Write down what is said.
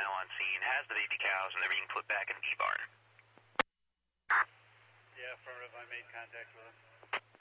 now on scene, has the baby cows, and they're being put back in the barn. Yeah, affirmative. I made contact with them.